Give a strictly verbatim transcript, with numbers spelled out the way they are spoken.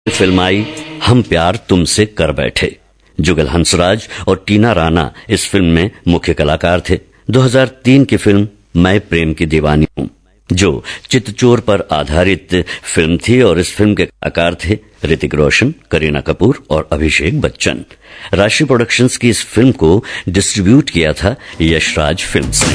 Film आई हम प्यार तुमसे कर बैठे। जुगल हंसराज और टीना राणा इस फिल्म में मुख्य कलाकार थे। दो हज़ार तीन की फिल्म मैं प्रेम की दीवानी हूं, जो चितचोर पर आधारित फिल्म थी और इस फिल्म के कलाकार थे ऋतिक रोशन, करीना कपूर और अभिषेक बच्चन। राशि प्रोडक्शंस की इस फिल्म को डिस्ट्रीब्यूट किया था यशराज फिल्म्स ने।